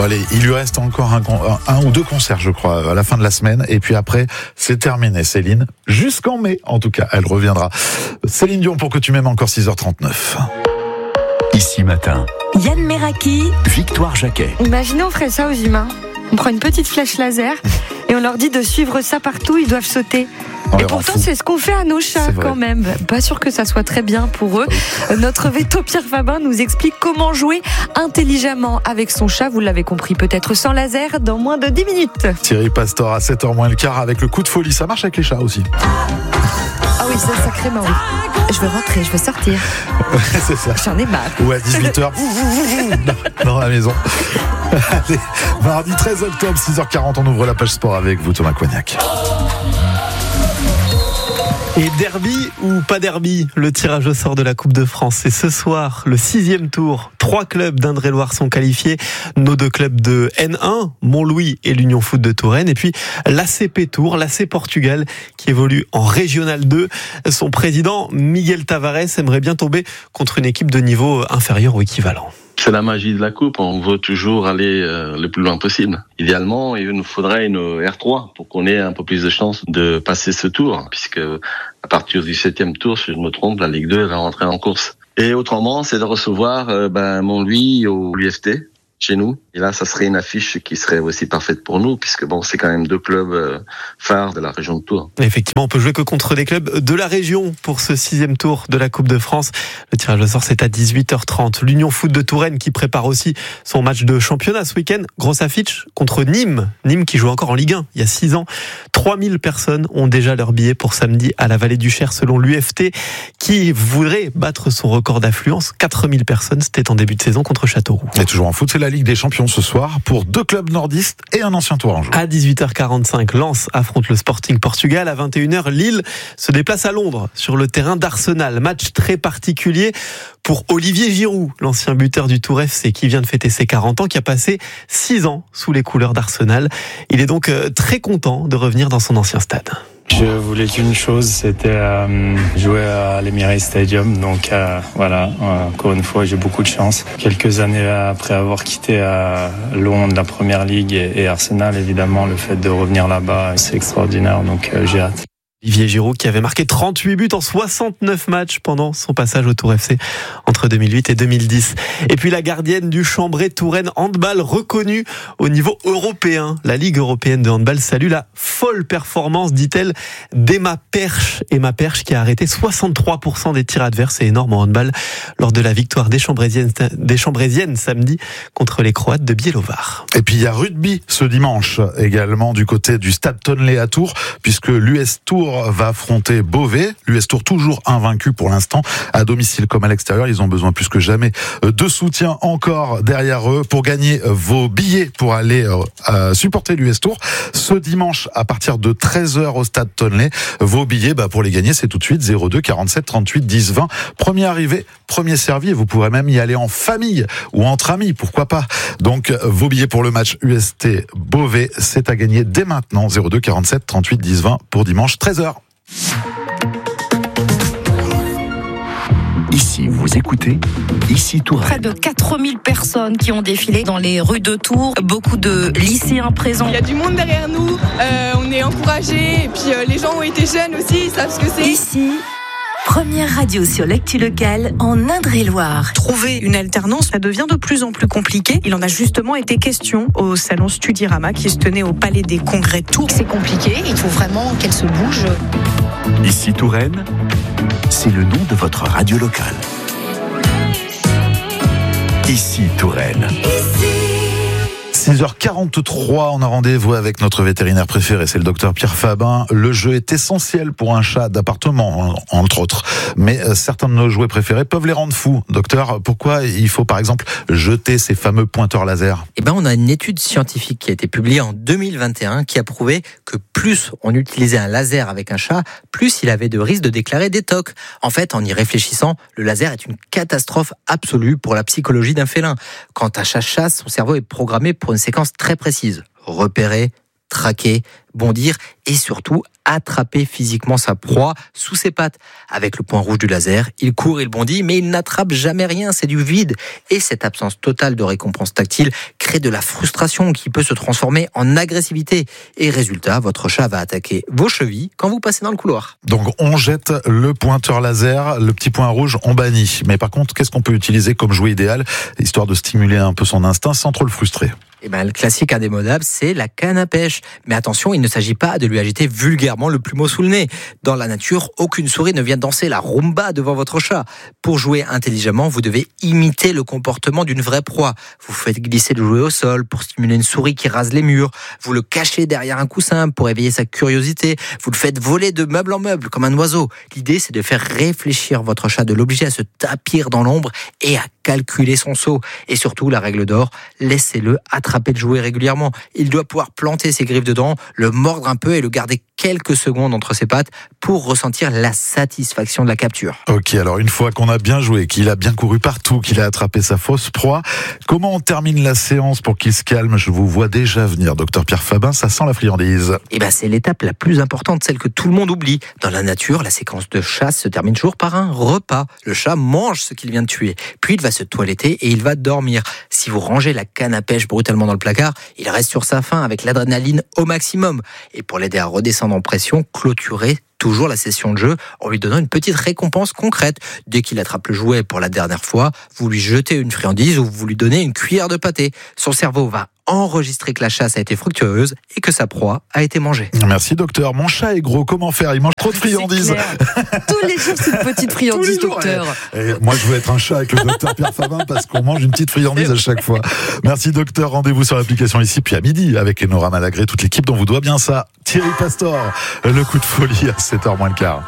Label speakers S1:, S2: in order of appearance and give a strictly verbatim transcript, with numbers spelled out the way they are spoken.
S1: allez, il lui reste encore un, un, un ou deux concerts, je crois, à la fin de la semaine. Et puis après, c'est terminé, Céline. Jusqu'en mai, en tout cas, elle reviendra. Céline Dion, pour que tu m'aimes, encore six heures trente-neuf.
S2: Ici matin,
S3: Yann Meraki,
S2: Victoire Jacquet.
S4: Imaginez, on ferait ça aux humains. On prend une petite flèche laser et on leur dit de suivre ça partout, ils doivent sauter.
S1: On
S4: Et pourtant, c'est ce qu'on fait à nos chats quand même. Pas sûr que ça soit très bien pour eux. Oui. Notre veto Pierre Fabin nous explique comment jouer intelligemment avec son chat. Vous l'avez compris, peut-être sans laser, dans moins de dix minutes.
S1: Thierry Pastor à sept heures moins le quart avec le coup de folie. Ça marche avec les chats aussi.
S4: Ah oui, ça sacrément, oui. Je veux rentrer, je veux sortir.
S1: C'est ça.
S4: J'en ai marre.
S1: Ou à dix-huit heures, dans la maison. Allez, mardi treize octobre, six heures quarante, on ouvre la page sport avec vous, Thomas Coignac.
S5: Et derby ou pas derby, le tirage au sort de la Coupe de France, c'est ce soir, le sixième tour. Trois clubs d'Indre-et-Loire sont qualifiés. Nos deux clubs de N un, Montlouis et l'Union Foot de Touraine. Et puis l'A C P Tours, l'A C Portugal, qui évolue en Régional deux. Son président, Miguel Tavares, aimerait bien tomber contre une équipe de niveau inférieur ou équivalent.
S6: C'est la magie de la coupe, on veut toujours aller euh, le plus loin possible. Idéalement, il nous faudrait une R trois pour qu'on ait un peu plus de chances de passer ce tour, puisque à partir du septième tour, si je me trompe, la Ligue deux va rentrer en course. Et autrement, c'est de recevoir euh, ben, Montlouis au l'U F T, chez nous. Et là, ça serait une affiche qui serait aussi parfaite pour nous, puisque bon, c'est quand même deux clubs euh, phares de la région de Tours.
S5: Effectivement, on peut jouer que contre des clubs de la région pour ce sixième tour de la Coupe de France. Le tirage au sort, c'est à dix-huit heures trente. L'Union Foot de Touraine qui prépare aussi son match de championnat ce week-end. Grosse affiche contre Nîmes. Nîmes qui joue encore en Ligue un il y a six ans. trois mille personnes ont déjà leur billet pour samedi à la Vallée du Cher selon l'U F T qui voudrait battre son record d'affluence. quatre mille personnes, c'était en début de saison contre Châteauroux.
S1: Et toujours en foot, c'est la Ligue des Champions ce soir pour deux clubs nordistes et un ancien tourangeau.
S5: À dix-huit heures quarante-cinq, Lens affronte le Sporting Portugal. À vingt et une heures, Lille se déplace à Londres sur le terrain d'Arsenal. Match très particulier pour Olivier Giroud, l'ancien buteur du Tour F C qui vient de fêter ses quarante ans, qui a passé six ans sous les couleurs d'Arsenal. Il est donc très content de revenir dans son ancien stade.
S7: Je voulais qu'une chose, c'était euh, jouer à l'Emirates Stadium. Donc euh, voilà, euh, encore une fois, j'ai beaucoup de chance. Quelques années après avoir quitté euh, Londres, la Première Ligue et, et Arsenal, évidemment, le fait de revenir là-bas, c'est extraordinaire. Donc euh, j'ai hâte.
S5: Olivier Giroud qui avait marqué trente-huit buts en soixante-neuf matchs pendant son passage au Tour F C entre deux mille huit et deux mille dix. Et puis la gardienne du Chambray Touraine Handball reconnue au niveau européen. La Ligue européenne de handball salue la folle performance, dit-elle, d'Emma Perche. Emma Perche qui a arrêté soixante-trois pour cent des tirs adverses, c'est énorme en handball, lors de la victoire des Chambrésiennes, des Chambrésiennes samedi contre les Croates de Bielovar.
S1: Et puis il y a rugby ce dimanche également du côté du Stade Tonlé à Tours, puisque l'U S Tours va affronter Beauvais. L'U S Tours toujours invaincu pour l'instant à domicile comme à l'extérieur. Ils ont besoin plus que jamais de soutien encore derrière eux pour gagner vos billets pour aller euh, supporter l'U S Tours ce dimanche à partir de treize heures au Stade Tonlé. Vos billets, bah, pour les gagner, c'est tout de suite zéro deux quarante-sept trente-huit dix vingt. Premier arrivé, premier servi, et vous pourrez même y aller en famille ou entre amis, pourquoi pas. Donc vos billets pour le match U S T Beauvais, c'est à gagner dès maintenant. zéro deux quarante-sept trente-huit dix vingt pour dimanche treize heures.
S2: Ici, vous écoutez, ici Touraine.
S3: Près de quatre mille personnes qui ont défilé dans les rues de Tours. Beaucoup de lycéens présents.
S8: Il y a du monde derrière nous, euh, on est encouragés. Et puis euh, les gens ont été jeunes aussi, ils savent ce que c'est.
S3: Ici, première radio sur l'actu locale en Indre-et-Loire.
S9: Trouver une alternance, ça devient de plus en plus compliqué. Il en a justement été question au salon Studirama qui se tenait au Palais des Congrès de Tours.
S3: C'est compliqué, il faut vraiment qu'elle se bouge.
S2: Ici Touraine, c'est le nom de votre radio locale. Ici Touraine.
S1: six heures quarante-trois, on a rendez-vous avec notre vétérinaire préféré, c'est le docteur Pierre Fabin. Le jeu est essentiel pour un chat d'appartement, entre autres. Mais certains de nos jouets préférés peuvent les rendre fous. Docteur, pourquoi il faut par exemple jeter ces fameux pointeurs laser ?
S10: Eh ben, on a une étude scientifique qui a été publiée en deux mille vingt et un qui a prouvé que plus on utilisait un laser avec un chat, plus il avait de risques de déclarer des tocs. En fait, en y réfléchissant, le laser est une catastrophe absolue pour la psychologie d'un félin. Quand un chat chasse, son cerveau est programmé pour une séquence très précise. Repérer, traquer, bondir et surtout attraper physiquement sa proie sous ses pattes. Avec le point rouge du laser, il court, il bondit, mais il n'attrape jamais rien, c'est du vide. Et cette absence totale de récompense tactile crée de la frustration qui peut se transformer en agressivité. Et résultat, votre chat va attaquer vos chevilles quand vous passez dans le couloir.
S1: Donc on jette le pointeur laser, le petit point rouge, on bannit. Mais par contre, qu'est-ce qu'on peut utiliser comme jouet idéal, histoire de stimuler un peu son instinct sans trop le frustrer ?
S10: Eh ben, le classique indémodable, c'est la canne à pêche. Mais attention, il ne s'agit pas de lui agiter vulgairement le plumeau sous le nez. Dans la nature, aucune souris ne vient danser la rumba devant votre chat. Pour jouer intelligemment, vous devez imiter le comportement d'une vraie proie. Vous faites glisser le jouet au sol pour stimuler une souris qui rase les murs. Vous le cachez derrière un coussin pour éveiller sa curiosité. Vous le faites voler de meuble en meuble comme un oiseau. L'idée, c'est de faire réfléchir votre chat, de l'obliger à se tapir dans l'ombre et à calculer son saut. Et surtout, la règle d'or, laissez-le attraper le jouet régulièrement. Il doit pouvoir planter ses griffes dedans, le mordre un peu et le garder quelques secondes entre ses pattes pour ressentir la satisfaction de la capture.
S1: Ok, alors une fois qu'on a bien joué, qu'il a bien couru partout, qu'il a attrapé sa fausse proie, comment on termine la séance pour qu'il se calme ? Je vous vois déjà venir, docteur Pierre Fabin, ça sent la friandise.
S10: Eh ben, c'est l'étape la plus importante, celle que tout le monde oublie. Dans la nature, la séquence de chasse se termine toujours par un repas. Le chat mange ce qu'il vient de tuer, puis il va se toiletter et il va dormir. Si vous rangez la canne à pêche brutalement dans le placard, il reste sur sa faim avec l'adrénaline au maximum. Et pour l'aider à redescendre en pression, clôturez toujours la session de jeu en lui donnant une petite récompense concrète. Dès qu'il attrape le jouet pour la dernière fois, vous lui jetez une friandise ou vous lui donnez une cuillère de pâté. Son cerveau va enregistrer que la chasse a été fructueuse et que sa proie a été mangée.
S1: Merci docteur. Mon chat est gros, comment faire ? Il mange trop de friandises.
S4: Tous les jours, c'est une petite friandise, docteur.
S1: Et moi, je veux être un chat avec le docteur Pierre Fabin parce qu'on mange une petite friandise à chaque fois. Merci docteur. Rendez-vous sur l'application ici, puis à midi avec Enora Malagré, toute l'équipe dont vous doit bien ça. Thierry Pastor, le coup de folie à sept heures moins le quart.